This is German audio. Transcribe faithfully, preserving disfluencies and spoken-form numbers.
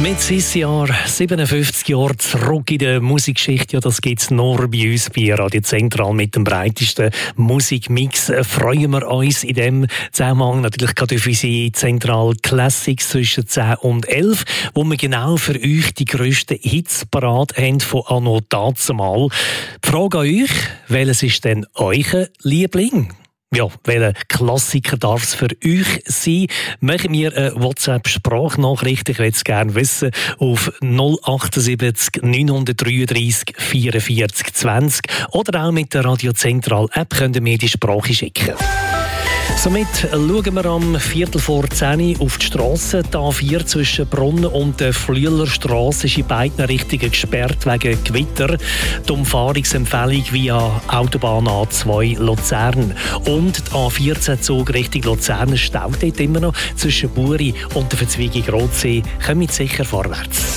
Mit seinem Jahr siebenundfünfzig Jahre zurück in der Musikgeschichte, ja, das gibt es nur bei uns bei Radio Zentral mit dem breitesten Musikmix. Freuen wir uns in dem Zusammenhang natürlich gerade auf unsere Zentral Classics zwischen zehn und elf, wo wir genau für euch die grössten Hits parat haben von anno dazumal. Die Frage an euch, welches ist denn euer Liebling? Ja, welcher Klassiker darf es für euch sein? Machen wir eine WhatsApp-Sprachnachricht, ich würde es gerne wissen, auf null achtundsiebzig neunhundertdreiunddreißig vierundvierzig zwanzig oder auch mit der Radio Zentral App könnt ihr mir die Sprache schicken. Somit schauen wir am Viertel vor zehn auf die Strasse. Die A vier zwischen Brunnen und der Flüelerstrasse ist in beiden Richtungen gesperrt wegen Gewitter. Die Umfahrungsempfehlung via Autobahn A zwei Luzern. Und die A vierzehn Zug Richtung Luzern staut dort immer noch zwischen Buri und der Verzweigung Rotsee. Kommt sicher vorwärts.